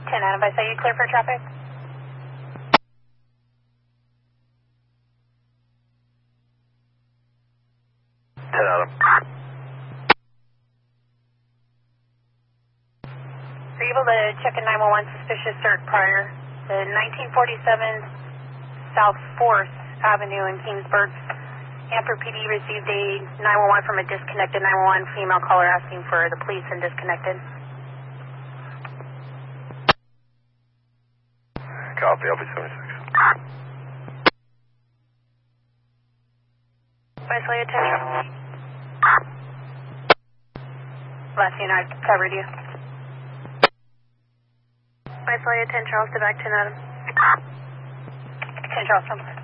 10 Adam, I say you clear for traffic? Adam. Are you able to check a 911 suspicious cert prior? The 1947 South 4th Avenue in Kingsburg. Hanford PD received a 911 from a disconnected 911 female caller asking for the police and disconnected. Copy, I'll be 76. Wesley, attention. Last scene, I covered you. Wesley, 10 Charleston, back 10 Adam. 10 Charleston.